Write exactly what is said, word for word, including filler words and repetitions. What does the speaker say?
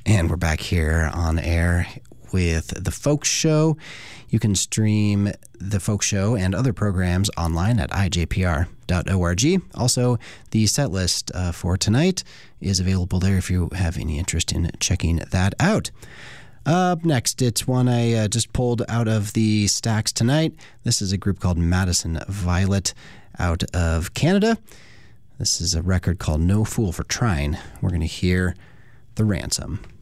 And we're back here on air with The Folk Show. You can stream The Folk Show and other programs online at I J P R dot org. Also, the set list uh, for tonight is available there if you have any interest in checking that out. Up next, it's one I uh, just pulled out of the stacks tonight. This is a group called Madison Violet out of Canada. This is a record called No Fool for Trying. We're going to hear The Ransom.